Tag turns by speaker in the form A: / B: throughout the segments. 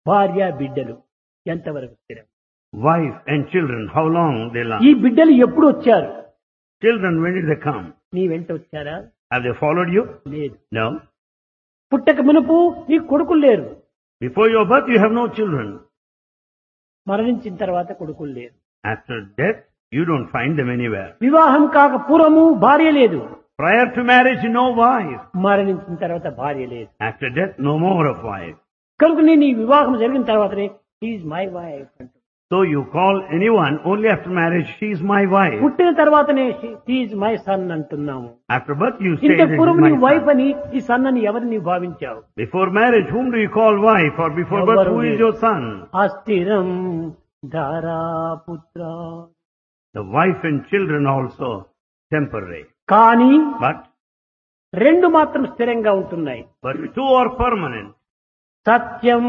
A: భార్య బిడ్డలు ఎంతవరకు స్థిరం?
B: Wife and children, how long they last?
A: ఈ బిడ్డలు ఎప్పుడు వచ్చారు?
B: Children, when did they come?
A: నీ వెంట వచ్చారా?
B: Have they followed you?
A: లేదు.
B: No.
A: పుట్టక మునుపు నీ కొడుకులు లేరు.
B: Before your birth, you have no children.
A: మరణించిన తర్వాత కొడుకులు లేరు.
B: After death, you don't find them anywhere.
A: వివాహం కాక పూర్వము భార్య లేదు.
B: Prior to marriage, no wife.
A: మరణించిన తర్వాత భార్య లేదు.
B: After death, no more of wife.
A: కనుక నీ వివాహం జరిగిన తర్వాతనే ఈజ్ మై వైఫ్ అంటారు.
B: So you call anyone only after marriage, she is my wife.
A: పుట్టిన తర్వాతనే ఈజ్ మై సన్ అంటున్నాము.
B: After birth, you say
A: ఇంత
B: that is
A: పూర్వం నీ
B: my
A: వైఫ్
B: son.
A: అని ఈ సన్ అని ఎవరిని భావించావు?
B: Before marriage, whom do you call wife? Or before birth, who is your son?
A: అస్థిరం ధారాపుత్ర.
B: The wife and children also temporary.
A: కానీ
B: But
A: రెండు మాత్రం స్థిరంగా ఉంటున్నాయి.
B: two are permanent.
A: సత్యం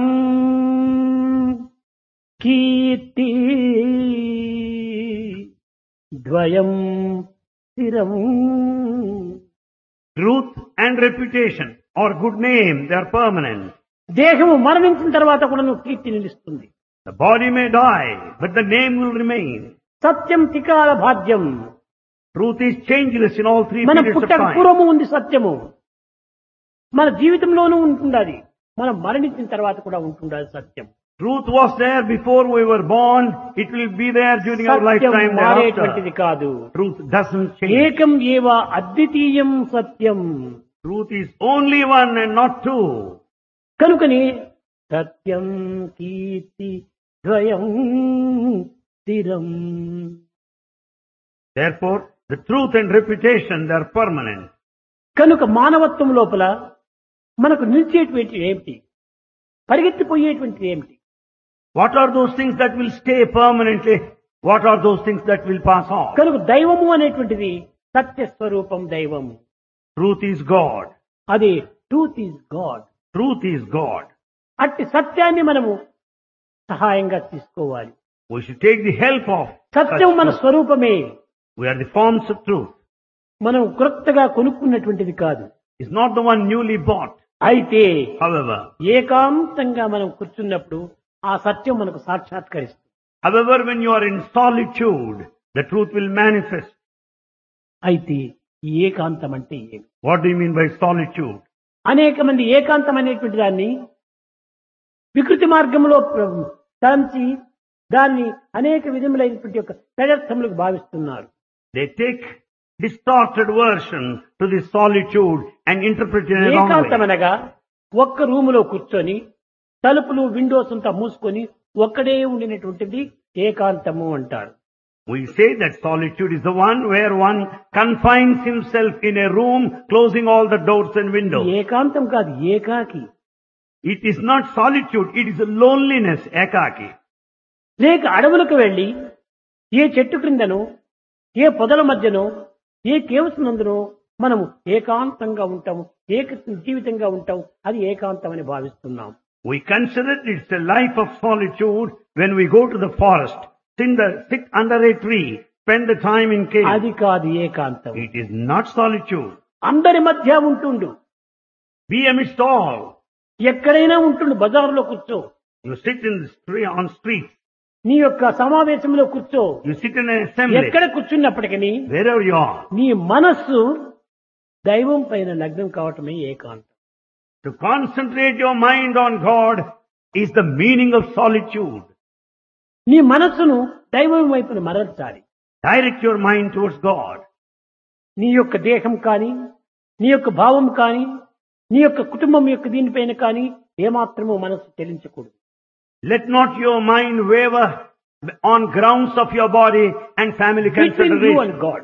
A: కీర్తి ద్వయం స్థిరం.
B: Truth and reputation or good name, they are permanent.
A: దేహము మరణించిన తర్వాత కూడా నువ్వు కీర్తి నిలుస్తుంది.
B: The body may die, but the name will remain.
A: సత్యం త్రికాల భాగ్యం.
B: Truth is changeless in all three
A: మన
B: periods of
A: పుట్టక
B: time.
A: పూర్వము ఉంది సత్యము. మన జీవితంలోనూ ఉంటుండాలి. మనం మరణించిన తర్వాత కూడా ఉంటుండాలి సత్యం.
B: Truth was there before we were born. It will be there during our
A: Satyam
B: lifetime
A: మారేటువంటిది
B: thereafter.
A: కాదు.
B: Truth doesn't change.
A: ఏకం ఏవ అద్వితీయం సత్యం.
B: Truth is only one and not two.
A: కనుకని సత్యం కీర్తి ద్వయం స్థిరం.
B: Therefore, the truth and reputation, they are permanent.
A: కనుక మానవత్వం లోపల మనకు నిలిచేటువంటి ఏమిటి? పరిగెత్తిపోయేటువంటిది ఏమిటి?
B: What are those things that will stay permanently? What are those things that will pass off?
A: కనుక దైవము అనేటువంటిది సత్యస్వరూపం దైవం.
B: Truth is God.
A: అది truth is God.
B: Truth is God.
A: అట్టి సత్యాన్ని మనము సహాయంగా తీసుకోవాలి.
B: We should take the help of
A: Satyam
B: such
A: మన
B: truth.
A: స్వరూపమే.
B: We are the forms of truth.
A: మనం క్రొత్తగా కొనుక్కున్నటువంటిది కాదు.
B: It's not the one newly bought.
A: అయితే
B: However,
A: ఏకాంతంగా మనం కూర్చున్నప్పుడు ఆ సత్యం మనకు సాక్షాత్కరిస్తుంది.
B: when you are in solitude, the truth will manifest.
A: అయితే ఈ ఏకాంతం అంటే ఏమి?
B: What do you mean by solitude?
A: అనేక మంది ఏకాంతం అనేటువంటి దాన్ని వికృతి మార్గంలో తలంచి దాన్ని అనేక విధములైనటువంటి యొక్క తదర్థములకు భావిస్తున్నారు.
B: They take distorted version to this solitude and interpret it in a wrong
A: ఏకాంతం
B: way.
A: అనగా ఒక్క రూములో కూర్చొని తలుపులు విండోస్ అంతా మూసుకొని ఒక్కడే ఉండినటువంటిది ఏకాంతము అంటారు.
B: We say that solitude is the one where one confines himself in a room, closing all the doors and windows.
A: ఏకాంతం కాదు, ఏకాకి.
B: It is not solitude, it is a loneliness, ekaki.
A: లేక అడవులకు వెళ్లి ఏ చెట్టు క్రిందనో ఏ పొదల మధ్యనో ఏ కేవ్స్ నందునో మనము ఏకాంతంగా ఉంటాము, ఏక జీవితంగా ఉంటాం. అది ఏకాంతం అని భావిస్తున్నాం.
B: We consider it's a life of solitude when we go to the forest, sit under a tree, spend the time in cave.
A: అది కాదు ఏకాంతం.
B: It is not solitude.
A: అందరి మధ్య ఉంటుండు.
B: Be amidst all.
A: ఎక్కడైనా ఉంటుండు. బజార్లో కూర్చో,
B: You sit in the street, on streets.
A: నీ యొక్క సమావేశంలో కూర్చో,
B: You sit in an assembly.
A: ఎక్కడ కూర్చున్నప్పటికీ
B: Wherever you are.
A: నీ మనస్సు దైవం పైన లగ్నం కావటమే ఏకాంతం.
B: To concentrate your mind on God is the meaning of solitude.
A: నీ మనస్సును దైవం వైపున మరల్చాలి.
B: Direct your mind towards God.
A: నీ యొక్క దేహం కానీ, నీ యొక్క భావం కానీ, నీ యొక్క కుటుంబం యొక్క దీనిపైన కానీ ఏమాత్రమూ మనస్సు చెలించకూడదు.
B: Let not your mind waver on grounds of your body and family
A: Between you
B: consideration.
A: and God.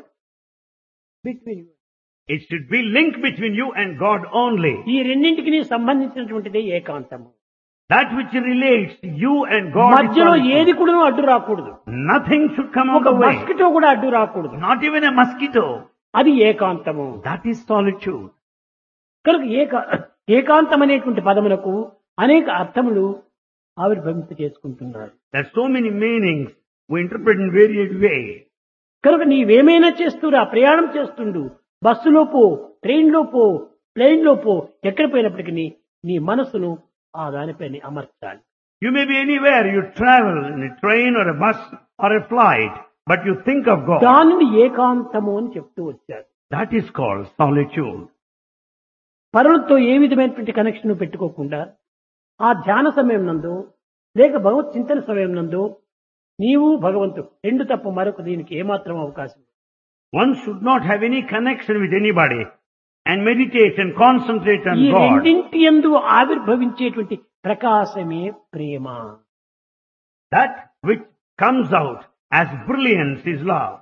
A: Between you.
B: It should be linked between you and God only.
A: ఈ రెండింటికి సంబంధించినటువంటిదే ఏకాంతము.
B: That which relates you and God is
A: మధ్యలో
B: solitude.
A: ఏది కూడా అడ్డు రాకూడదు.
B: Nothing should come on
A: ఒక
B: the way.
A: Mosquito కూడా అడ్డు రాకూడదు.
B: Not even a mosquito.
A: అది ఏకాంతము.
B: That is solitude.
A: కనుక ఏకాంతం అనేటువంటి పదములకు అనేక అర్థములు ఆవిర్భవింప చేసుకుంటున్నారు.
B: There are so many meanings we interpret in varied ways.
A: కనుక నీవేమైనా చేస్తురా, ప్రయాణం చేస్తుండు, బస్సులో పో, ట్రైన్లో పో, ప్లేన్లో పో, ఎక్కడ పోయినప్పటికీ నీ మనసును ఆ దానిపైన అమర్చాలి.
B: You may be anywhere, you travel in a train or a bus or a flight, but you think of God.
A: దానిని ఏకాంతము అని చెప్తూ వచ్చారు.
B: That is called solitude.
A: పరులతో ఏ విధమైనటువంటి కనెక్షన్ పెట్టుకోకుండా ఆ ధ్యాన సమయం నందు లేక భగవత్ చింతన సమయం నందు నీవు భగవంతుడు రెండు తప్ప మరొక దీనికి ఏమాత్రం అవకాశం లేదు.
B: One should not have any connection with anybody and meditate and concentrate on
A: ఈ
B: God.
A: రెండింటి యందు ఆవిర్భవించేటువంటి ప్రకాశమే ప్రేమ.
B: That which comes out as brilliance is love.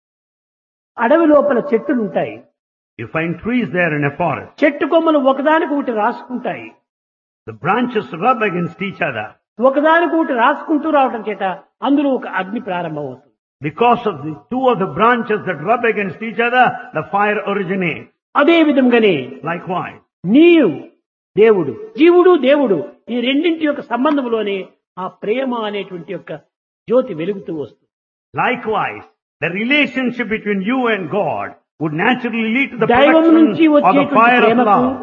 A: అడవి లోపల చెట్టులు ఉంటాయి.
B: You find trees there in a forest.
A: చెట్టు కొమ్మలు ఒకదానికి ఒకటి రాసుకుంటాయి.
B: The branches rub against each other.
A: ఒకదానికి ఒకటి రాసుకుంటూ రావడం చేత అందులో ఒక అగ్ని ప్రారంభమవుతుంది.
B: Because of the two of the branches that rub against each other, the fire originates.
A: అదే విధంగానే
B: Likewise,
A: నీవు దేవుడు, జీవుడు దేవుడు, ఈ రెండింటి యొక్క సంబంధంలోనే ఆ ప్రేమ అనేటువంటి యొక్క జ్యోతి వెలుగుతూ వస్తుంది.
B: likewise, the relationship between you and God would naturally lead to the
A: దైవం నుంచి
B: production of the
A: వచ్చేటువంటి
B: fire of
A: ప్రేమకు
B: love.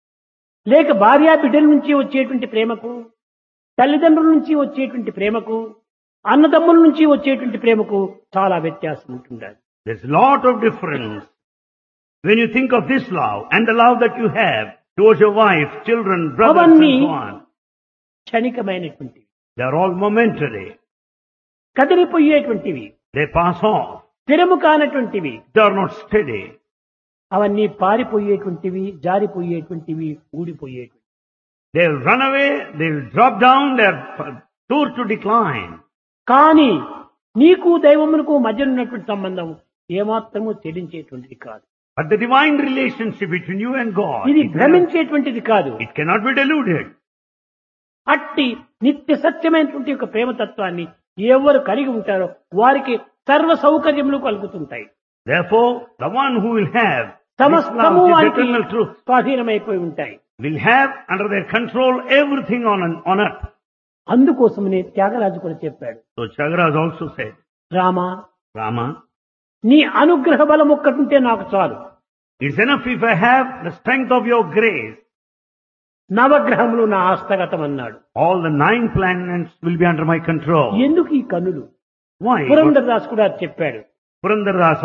A: లేక భార్యా బిడ్డల నుంచి వచ్చేటువంటి ప్రేమకు, తల్లిదండ్రుల నుంచి వచ్చేటువంటి ప్రేమకు, అన్నదమ్ముల నుంచి వచ్చేటువంటి ప్రేమకు చాలా వ్యత్యాసం ఉంటుంది.
B: There's a lot of difference when you think of this love and the love that you have towards your wife, children, brothers
A: అవన్నీ
B: and so on.
A: క్షణికమైనటువంటివి,
B: They are all momentary.
A: కదిలిపోయేటువంటివి,
B: They pass off.
A: స్థిరము కానటువంటివి,
B: They are not steady.
A: అవన్నీ పారిపోయేటువంటివి, జారిపోయేటువంటివి, ఊడిపోయేటువంటివి.
B: They'll run away, they'll drop down, they're sure to decline.
A: కానీ నీకు దైవమునకు మధ్య ఉన్నటువంటి సంబంధం ఏమాత్రము చెల్లించేటువంటిది కాదు.
B: But the divine relationship between you and God,
A: ఇది భ్రమించేటువంటిది కాదు.
B: it cannot be deluded.
A: అట్టి నిత్య సత్యమైనటువంటి యొక్క ప్రేమతత్వాన్ని ఎవరు కలిగి ఉంటారో వారికి సర్వ సౌకర్యములు కలుగుతుంటాయి.
B: Therefore, the one who will have this
A: సమస్తము
B: love, this
A: వారికి
B: eternal truth,
A: స్వాధీనమైపోయి ఉంటాయి.
B: will have under their control everything on earth.
A: అందుకోసమనే త్యాగరాజు కూడా చెప్పాడు,
B: So Chagraj also said,
A: Rama,
B: Rama,
A: నీ అనుగ్రహ బలం ఒక్కటుంటే నాకు చాలు.
B: it's enough if I have the strength of your grace.
A: నవగ్రహములు నా హస్తగతం అన్నాడు.
B: All the 9 planets will be under my control.
A: ఎందుకు ఈ కన్నులు?
B: Why?
A: పురంధరదాస్ కూడా చెప్పాడు.
B: Purandaras